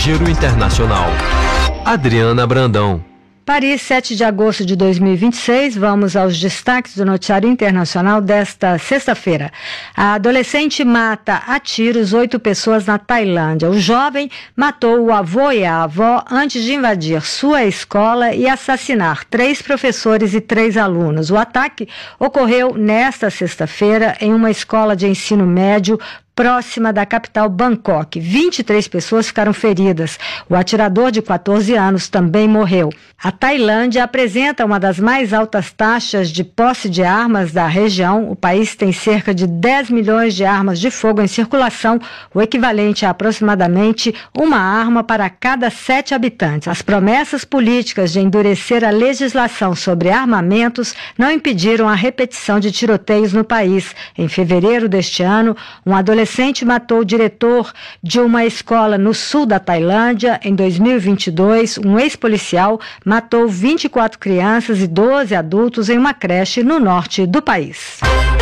Giro Internacional. Adriana Brandão. Paris, 7 de agosto de 2026, vamos aos destaques do noticiário internacional desta sexta-feira. A adolescente mata a tiros 8 pessoas na Tailândia. O jovem matou o avô e a avó antes de invadir sua escola e assassinar 3 professores e 3 alunos. O ataque ocorreu nesta sexta-feira em uma escola de ensino médio próxima da capital Bangkok. 23 pessoas ficaram feridas. O atirador de 14 anos também morreu. A Tailândia apresenta uma das mais altas taxas de posse de armas da região. O país tem cerca de 10 milhões de armas de fogo em circulação, o equivalente a aproximadamente uma arma para cada 7 habitantes. As promessas políticas de endurecer a legislação sobre armamentos não impediram a repetição de tiroteios no país. Em fevereiro deste ano, um adolescente matou o diretor de uma escola no sul da Tailândia. Em 2022, um ex-policial matou 24 crianças e 12 adultos em uma creche no norte do país.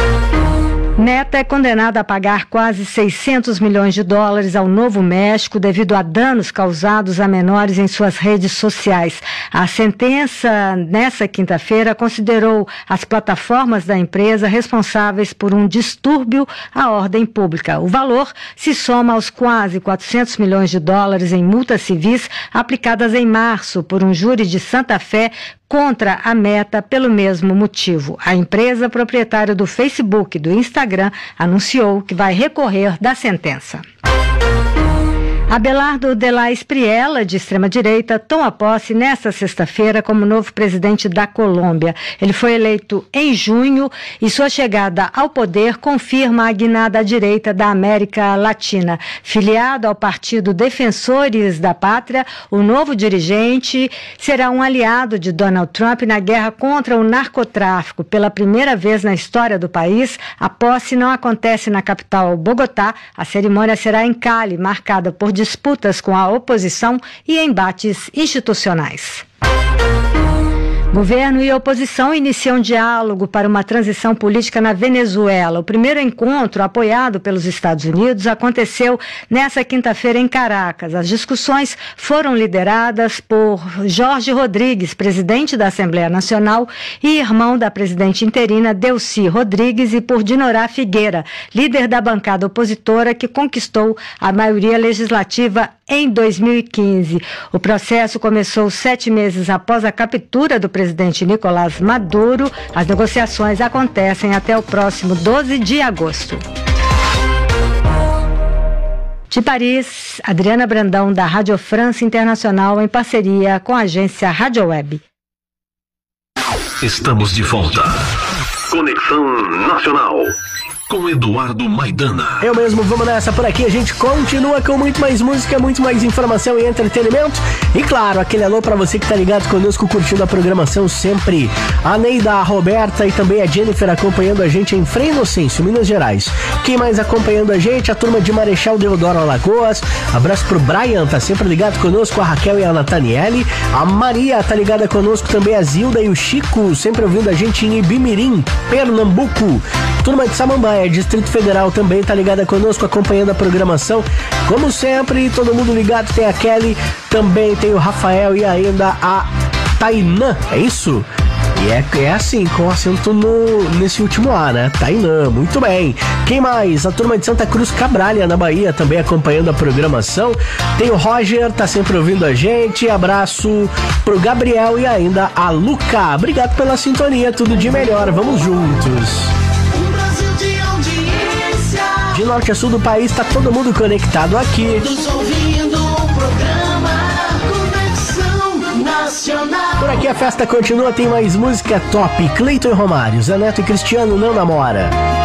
Neta é condenada a pagar quase 600 milhões de dólares ao Novo México devido a danos causados a menores em suas redes sociais. A sentença, nessa quinta-feira, considerou as plataformas da empresa responsáveis por um distúrbio à ordem pública. O valor se soma aos quase 400 milhões de dólares em multas civis aplicadas em março por um júri de Santa Fé contra a Meta pelo mesmo motivo. A empresa proprietária do Facebook e do Instagram anunciou que vai recorrer da sentença. Abelardo de la Espriella, de extrema-direita, toma posse nesta sexta-feira como novo presidente da Colômbia. Ele foi eleito em junho e sua chegada ao poder confirma a guinada à direita da América Latina. Filiado ao Partido Defensores da Pátria, o novo dirigente será um aliado de Donald Trump na guerra contra o narcotráfico. Pela primeira vez na história do país, a posse não acontece na capital Bogotá. A cerimônia será em Cali, marcada por disputas com a oposição e embates institucionais. Governo e oposição iniciam diálogo para uma transição política na Venezuela. O primeiro encontro, apoiado pelos Estados Unidos, aconteceu nesta quinta-feira em Caracas. As discussões foram lideradas por Jorge Rodrigues, presidente da Assembleia Nacional e irmão da presidente interina Delcy Rodrigues, e por Dinorá Figueira, líder da bancada opositora que conquistou a maioria legislativa em 2015. O processo começou 7 meses após a captura do presidente Nicolás Maduro. As negociações acontecem até o próximo 12 de agosto. De Paris, Adriana Brandão, da Rádio France Internacional, em parceria com a agência Rádio Web. Estamos de volta. Conexão Nacional. Com Eduardo Maidana. Eu mesmo, vamos nessa por aqui. A gente continua com muito mais música, muito mais informação e entretenimento. E claro, aquele alô pra você que tá ligado conosco, curtindo a programação sempre. A Neida, a Roberta e também a Jennifer acompanhando a gente em Frei Inocêncio, Minas Gerais. Quem mais acompanhando a gente? A turma de Marechal Deodoro, Alagoas. Abraço pro Brian, tá sempre ligado conosco, a Raquel e a Nataniele. A Maria tá ligada conosco também, a Zilda e o Chico, sempre ouvindo a gente em Ibimirim, Pernambuco. Turma de Samambaia, Distrito Federal, também tá ligada conosco, acompanhando a programação. Como sempre, todo mundo ligado. Tem a Kelly, também tem o Rafael e ainda a Tainã, é isso? E é assim, com acento nesse último A, né? Tainã, muito bem. Quem mais? A turma de Santa Cruz Cabralha, na Bahia, também acompanhando a programação. Tem o Roger, tá sempre ouvindo a gente. Abraço pro Gabriel e ainda a Luca. Obrigado pela sintonia, tudo de melhor, vamos juntos. De norte a sul do país, tá todo mundo conectado aqui. Todos ouvindo o programa Conexão Nacional. Por aqui a festa continua, tem mais música top. Cleiton e Romário, Zé Neto e Cristiano não namora.